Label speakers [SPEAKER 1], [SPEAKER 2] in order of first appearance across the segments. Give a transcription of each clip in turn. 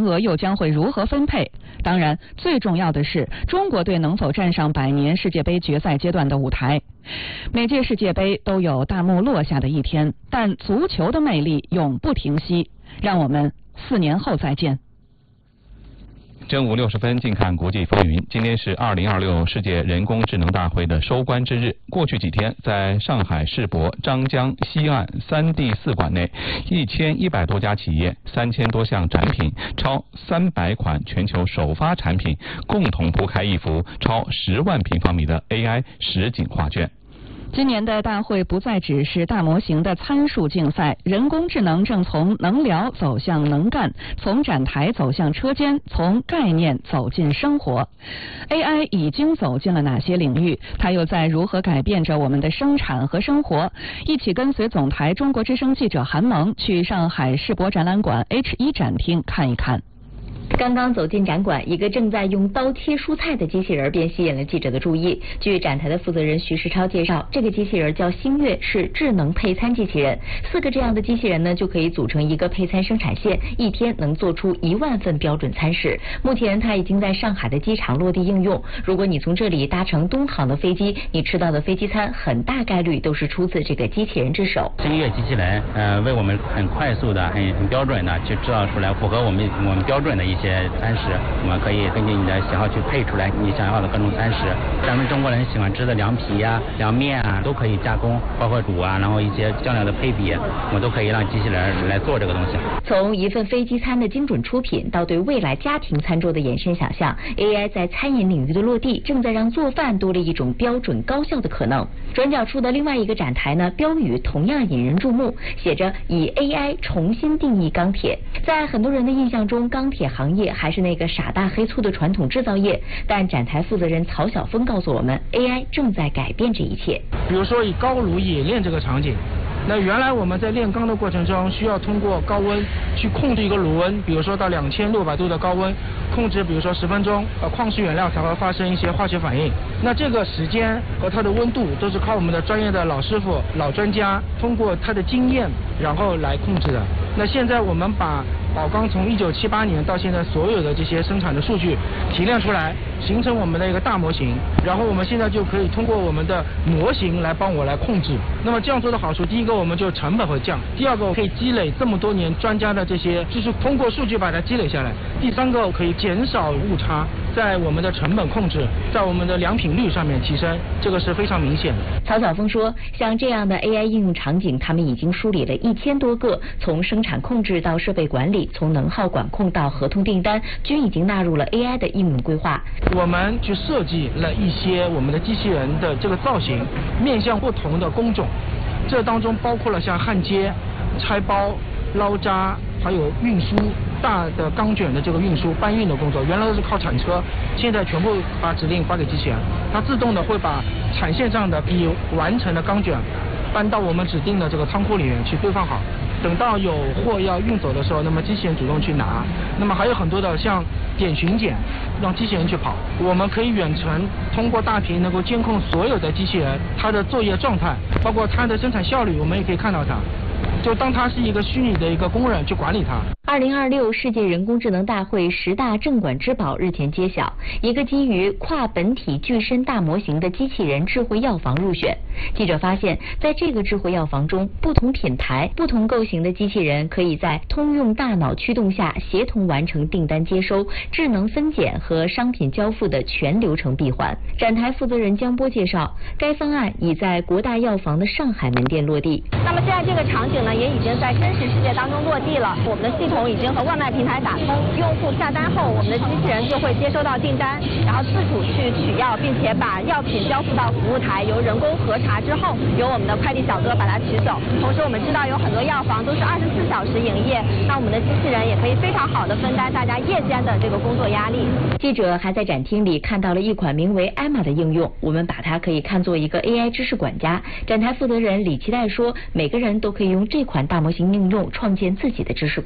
[SPEAKER 1] 额又将会如何分配？当然，最重要的是中国队能否站上百年世界杯决赛阶段的舞台。每届世界杯都有大幕落下的一天，但足球的魅力永不停息。让我们4年后再见。
[SPEAKER 2] 正午60分，静看国际风云。今天是2026世界人工智能大会的收官之日。过去几天，在上海世博、张江、西岸3D 4馆内，1100多家企业、3000多项展品、超300款全球首发产品，共同铺开一幅超10万平方米的 AI 实景画卷。
[SPEAKER 1] 今年的大会不再只是大模型的参数竞赛，人工智能正从能聊走向能干，从展台走向车间，从概念走进生活。AI 已经走进了哪些领域？它又在如何改变着我们的生产和生活？一起跟随总台中国之声记者韩萌去上海世博展览馆 H1展厅看一看。
[SPEAKER 3] 刚刚走进展馆，一个正在用刀切蔬菜的机器人便吸引了记者的注意。据展台的负责人徐世超介绍，这个机器人叫星月，是智能配餐机器人。4个这样的机器人呢，就可以组成一个配餐生产线，一天能做出1万份标准餐食。目前它已经在上海的机场落地应用。如果你从这里搭乘东航的飞机，你吃到的飞机餐很大概率都是出自这个机器人之手。
[SPEAKER 4] 星月机器人为我们很快速的、很标准的去制造出来符合我们标准的一些餐食，我们可以根据你的喜好去配出来你想要的各种餐食。咱们中国人喜欢吃的凉皮呀、凉面啊，都可以加工，包括煮啊，然后一些酱料的配比，我们都可以让机器人来做这个东西。
[SPEAKER 3] 从一份飞机餐的精准出品，到对未来家庭餐桌的延伸想象， AI 在餐饮领域的落地，正在让做饭多了一种标准高效的可能。转角处的另外一个展台呢，标语同样引人注目，写着以 AI 重新定义钢铁。在很多人的印象中，钢铁行业还是那个傻大黑粗的传统制造业，但展台负责人曹晓峰告诉我们， AI 正在改变这一切。
[SPEAKER 5] 比如说以高炉冶炼这个场景，那原来我们在炼钢的过程中需要通过高温去控制一个炉温，比如说到2600度的高温控制，比如说10分钟，矿石原料才会发生一些化学反应。那这个时间和它的温度都是靠我们的专业的老师傅、老专家通过他的经验然后来控制的。那现在我们把宝钢从1978年到现在所有的这些生产的数据提炼出来，形成我们的一个大模型，然后我们现在就可以通过我们的模型来帮我来控制。那么这样做的好处，第一个我们就成本会降，第二个我可以积累这么多年专家的这些，就是通过数据把它积累下来，第三个可以减少误差，在我们的成本控制，在我们的良品率上面提升，这个是非常明显的。
[SPEAKER 3] 曹晓峰说，像这样的 AI 应用场景，他们已经梳理了1000多个，从生产控制到设备管理，从能耗管控到合同订单，均已经纳入了 AI 的应用规划。
[SPEAKER 5] 我们去设计了一些我们的机器人的这个造型，面向不同的工种，这当中包括了像焊接、拆包、捞渣，还有运输大的钢卷的这个运输搬运的工作，原来都是靠铲车，现在全部把指令发给机器人，它自动的会把产线上的已完成的钢卷搬到我们指定的这个仓库里面去堆放好，等到有货要运走的时候，那么机器人主动去拿。那么还有很多的像点巡检，让机器人去跑，我们可以远程通过大屏能够监控所有的机器人它的作业状态，包括它的生产效率，我们也可以看到它，就当它是一个虚拟的一个工人去管理它。
[SPEAKER 3] 2026世界人工智能大会10大镇馆之宝日前揭晓，一个基于跨本体具身大模型的机器人智慧药房入选。记者发现，在这个智慧药房中，不同品牌、不同构型的机器人可以在通用大脑驱动下协同完成订单接收、智能分拣和商品交付的全流程闭环。展台负责人江波介绍，该方案已在国大药房的上海门店落地。
[SPEAKER 6] 那么现在这个场景呢，也已经在真实世界当中落地了。我们的系统已经和外卖平台打通，用户下单后，我们的机器人就会接收到订单，然后自主去取药，并且把药品交付到服务台，由人工核查之后，由我们的快递小哥把它取走。同时，我们知道有很多药房都是24小时营业，那我们的机器人也可以非常好的分担大家夜间的这个工作压力。
[SPEAKER 3] 记者还在展厅里看到了一款名为艾玛的应用，我们把它可以看作一个 AI 知识管家。展台负责人李期待说，每个人都可以用这款大模型应用创建自己的知识库。
[SPEAKER 7] 我们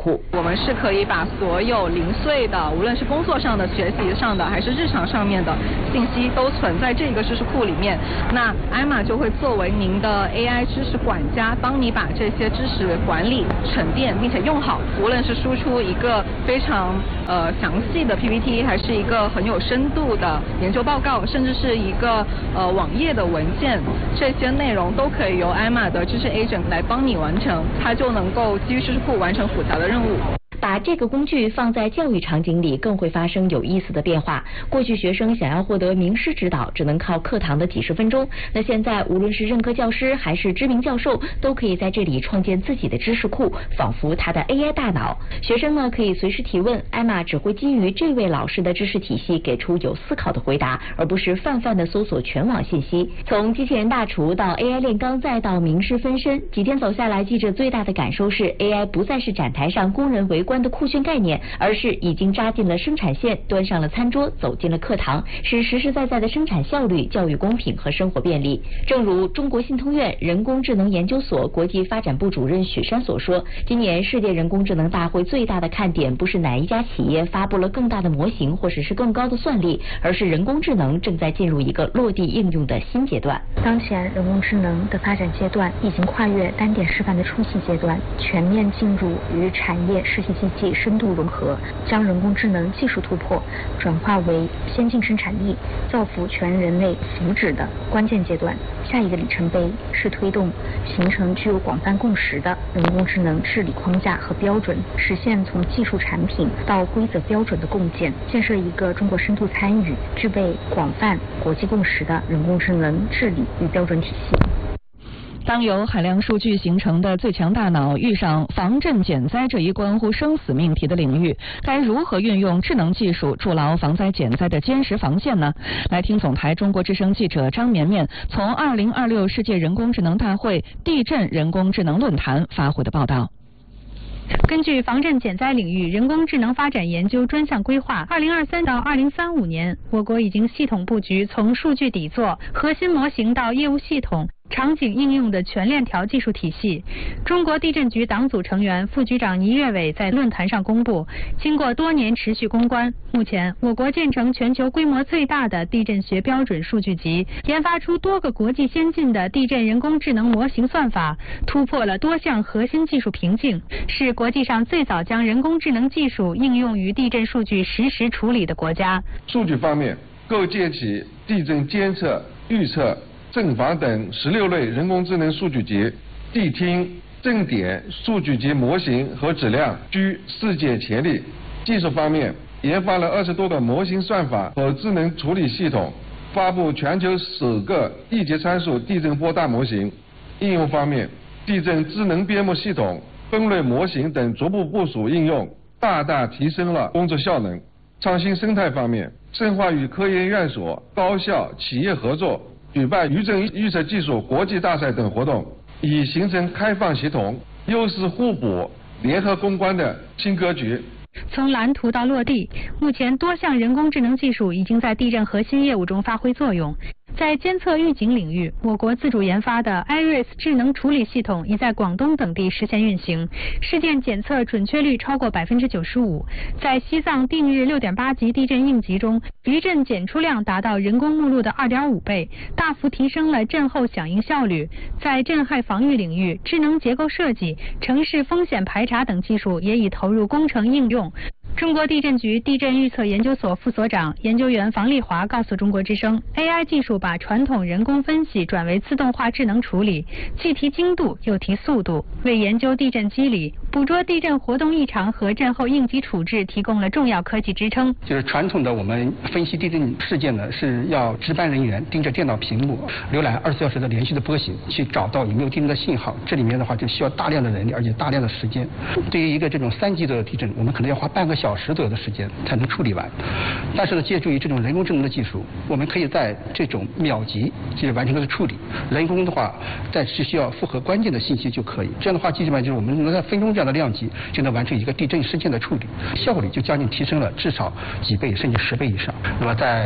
[SPEAKER 7] 们是可以把所有零碎的，无论是工作上的、学习上的，还是日常上面的信息，都存在这个知识库里面。那艾玛就会作为您的 AI 知识管家，帮你把这些知识管理、沉淀，并且用好。无论是输出一个非常详细的 PPT， 还是一个很有深度的研究报告，甚至是一个网页的文件，这些内容都可以由艾玛的知识 agent 来帮你完成，它就能够基于知识库完成复杂的任务。
[SPEAKER 3] 把这个工具放在教育场景里，更会发生有意思的变化。过去学生想要获得名师指导，只能靠课堂的几十分钟。那现在，无论是任课教师还是知名教授，都可以在这里创建自己的知识库，仿佛他的 AI 大脑。学生呢，可以随时提问，艾玛只会基于这位老师的知识体系给出有思考的回答，而不是泛泛的搜索全网信息。从机器人大厨到 AI 炼钢，再到名师分身，几天走下来，记者最大的感受是 AI 不再是展台上工人围观的酷炫概念，而是已经扎进了生产线，端上了餐桌，走进了课堂，是实实在在的生产效率、教育公平和生活便利。正如中国信通院人工智能研究所国际发展部主任许山所说，今年世界人工智能大会最大的看点不是哪一家企业发布了更大的模型或者是更高的算力，而是人工智能正在进入一个落地应用的新阶段。
[SPEAKER 8] 当前人工智能的发展阶段已经跨越单点示范的初期阶段，全面进入与产业实体机器深度融合，将人工智能技术突破转化为先进生产力、造福全人类福祉的关键阶段。下一个里程碑是推动形成具有广泛共识的人工智能治理框架和标准，实现从技术产品到规则标准的共建，建设一个中国深度参与、具备广泛国际共识的人工智能治理与标准体系。
[SPEAKER 1] 当由海量数据形成的最强大脑遇上防震减灾这一关乎生死命题的领域，该如何运用智能技术筑牢防灾减灾的坚实防线呢？来听总台中国之声记者张绵绵从2026世界人工智能大会地震人工智能论坛发回的报道。
[SPEAKER 9] 根据防震减灾领域人工智能发展研究专项规划，2023到2035年，我国已经系统布局从数据底座、核心模型到业务系统、场景应用的全链条技术体系。中国地震局党组成员、副局长倪跃伟在论坛上公布，经过多年持续攻关，目前我国建成全球规模最大的地震学标准数据集，研发出多个国际先进的地震人工智能模型算法，突破了多项核心技术瓶颈，是国际上最早将人工智能技术应用于地震数据实时处理的国家。
[SPEAKER 10] 数据方面，构建起地震监测、预测、震防等16类人工智能数据集，地听、震点数据集模型和质量居世界前列。技术方面，研发了20多个模型算法和智能处理系统，发布全球首个一级参数地震波大模型。应用方面，地震智能编目系统、分类模型等逐步部署应用，大大提升了工作效能。创新生态方面，深化与科研院所、高校、企业合作，举办余震预测技术国际大赛等活动，以形成开放协同、优势互补、联合攻关的新格局。
[SPEAKER 9] 从蓝图到落地，目前多项人工智能技术已经在地震核心业务中发挥作用。在监测预警领域，我国自主研发的 IRIS 智能处理系统已在广东等地实现运行，事件检测准确率超过95%。在西藏定日6.8级地震应急中，余震检出量达到人工目录的2.5倍，大幅提升了震后响应效率。在震害防御领域，智能结构设计、城市风险排查等技术也已投入工程应用。中国地震局地震预测研究所副所长、研究员房丽华告诉中国之声 ，AI 技术把传统人工分析转为自动化智能处理，既提精度又提速度，为研究地震机理、捕捉地震活动异常和震后应急处置提供了重要科技支撑。
[SPEAKER 11] 就是传统的我们分析地震事件呢，是要值班人员盯着电脑屏幕，浏览24小时的连续的波形，去找到有没有地震的信号。这里面的话就需要大量的人力，而且大量的时间。对于一个这种3级的地震，我们可能要花半个小时左右的时间才能处理完。但是呢，借助于这种人工智能的技术，我们可以在这种秒级就是完成它的处理。人工的话，只需要符合关键的信息就可以。这样的话，基本上就是我们能在分钟这样的量级就能完成一个地震事件的处理，效率就将近提升了至少几倍甚至10倍以上。那么在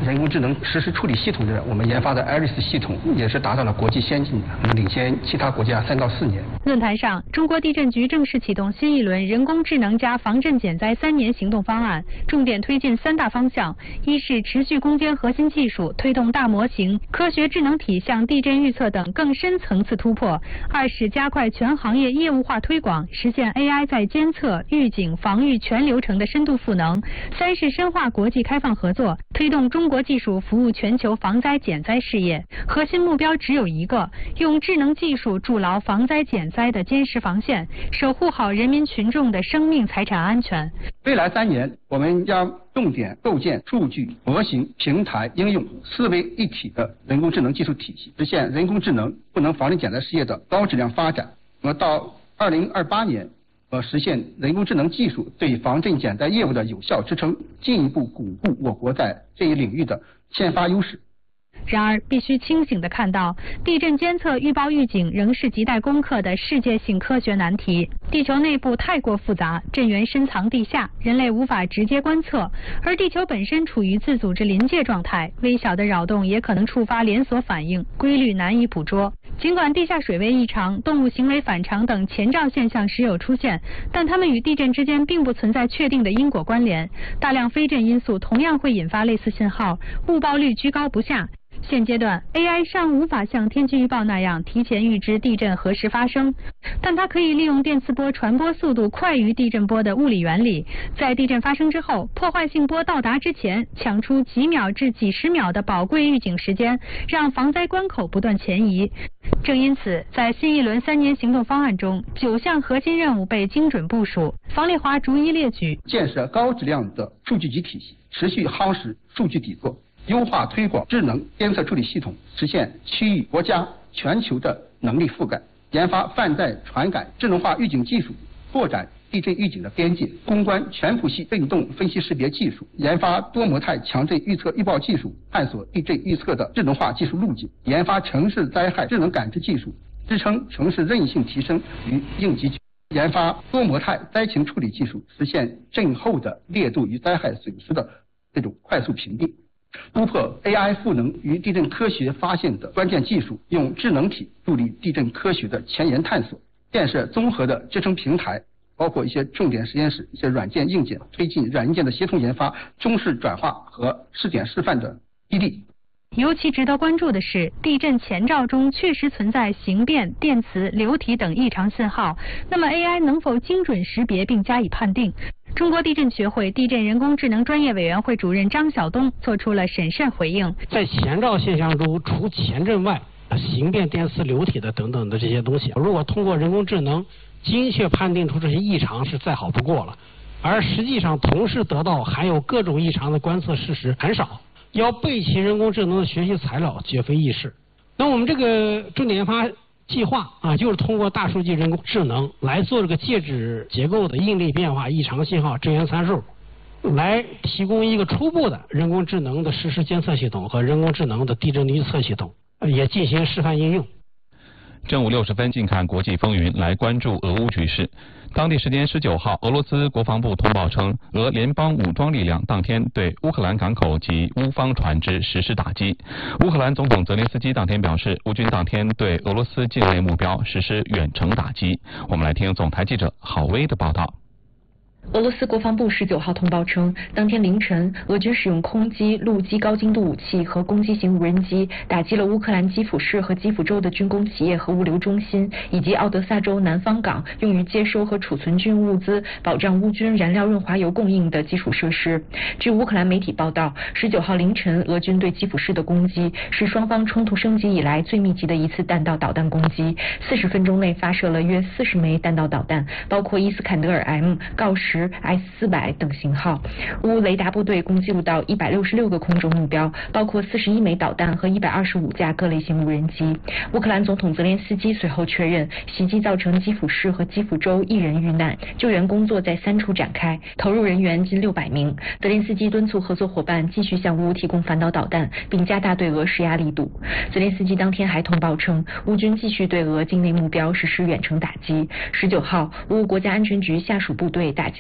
[SPEAKER 11] 人工智能实时处理系统的我们研发的 IRIS 系统也是达到了国际先进，领先其他国家3到4年。
[SPEAKER 9] 论坛上，中国地震局正式启动新一轮人工智能加防震减灾3年行动方案，重点推进3大方向：一是持续攻坚核心技术，推动大模型、科学智能体向地震预测等更深层次突破；二是加快全行业业务化推广，实现 AI 在监测、预警、防御全流程的深度赋能；三是深化国际开放合作，推动中国技术服务全球防灾减灾事业。核心目标只有一个：用智能技术筑牢防灾减灾的坚实防线，守护好人民群众的生命财产安全。
[SPEAKER 11] 未来3年，我们将重点构建数据、模型、平台、应用4位一体的人工智能技术体系，实现人工智能赋能防震减灾事业的高质量发展。到2028年，实现人工智能技术对防震减灾业务的有效支撑，进一步巩固我国在这一领域的先发优势。
[SPEAKER 9] 然而，必须清醒地看到，地震监测、预报、预警仍是亟待攻克的世界性科学难题。地球内部太过复杂，震源深藏地下，人类无法直接观测；而地球本身处于自组织临界状态，微小的扰动也可能触发连锁反应，规律难以捕捉。尽管地下水位异常、动物行为反常等前兆现象时有出现，但它们与地震之间并不存在确定的因果关联。大量非震因素同样会引发类似信号，误报率居高不下。现阶段 AI 尚无法像天气预报那样提前预知地震何时发生，但它可以利用电磁波传播速度快于地震波的物理原理，在地震发生之后，破坏性波到达之前，抢出几秒至几十秒的宝贵预警时间，让防灾关口不断前移。正因此，在新一轮3年行动方案中，9项核心任务被精准部署。房丽华逐一列举：
[SPEAKER 11] 建设高质量的数据集体系，持续夯实数据底座，优化推广智能监测处理系统，实现区域、国家、全球的能力覆盖；研发泛在传感智能化预警技术，拓展地震预警的边界；攻关全谱系震动分析识别技术；研发多模态强震预测预报技术，探索地震预测的智能化技术路径；研发城市灾害智能感知技术，支撑城市韧性提升与应急；研发多模态灾情处理技术，实现震后的烈度与灾害损失的这种快速评定；突破 AI 赋能与地震科学发现的关键技术，用智能体助力地震科学的前沿探索；建设综合的支撑平台，包括一些重点实验室、一些软件硬件，推进软硬件的协同研发、中试转化和试点示范的基地。
[SPEAKER 9] 尤其值得关注的是，地震前兆中确实存在形变、电磁、流体等异常信号，那么 AI 能否精准识别并加以判定？中国地震学会地震人工智能专业委员会主任张晓东做出了审慎回应。
[SPEAKER 12] 在前兆现象中，除前震外，形变、电磁、流体的等等的这些东西，如果通过人工智能精确判定出这些异常是再好不过了，而实际上同时得到含有各种异常的观测事实很少，要备齐人工智能的学习材料绝非易事。那我们这个重点研发计划就是通过大数据人工智能来做这个介质结构的应力变化、异常信号、震源参数，来提供一个初步的人工智能的实时监测系统和人工智能的地震预测系统，也进行示范应用。
[SPEAKER 2] 正午60分，近看国际风云，来关注俄乌局势。当地时间19号，俄罗斯国防部通报称，俄联邦武装力量当天对乌克兰港口及乌方船只实施打击。乌克兰总统泽连斯基当天表示，乌军当天对俄罗斯境内目标实施远程打击。我们来听总台记者郝威的报道。
[SPEAKER 3] 俄罗斯国防部19号通报称，当天凌晨，俄军使用空机、陆基高精度武器和攻击型无人机打击了乌克兰基辅市和基辅州的军工企业和物流中心，以及奥德萨州南方港用于接收和储存军物资、保障乌军燃料润滑油供应的基础设施。据乌克兰媒体报道，19号凌晨，俄军对基辅市的攻击是双方冲突升级以来最密集的一次弹道导弹攻击，40分钟内发射了约40枚弹道导弹，包括伊斯坎德尔 M、锆石、S-400等型号。乌雷达部队共记录到166个空中目标，包括41枚导弹和125架各类型无人机。乌克兰总统泽连斯基随后确认，袭击造成基辅市和基辅州1人遇难，救援工作在3处展开，投入人员近600名。泽连斯基敦促合作伙伴继续向乌提供反导导弹，并加大对俄施压力度。泽连斯基当天还通报称，乌军继续对俄境内目标实施远程打击。19号，乌国家安全局下属部队打击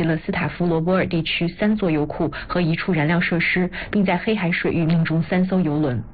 [SPEAKER 8] 了斯塔夫罗波尔地区3座油库和1处燃料设施，并在黑海水域命中3艘油轮。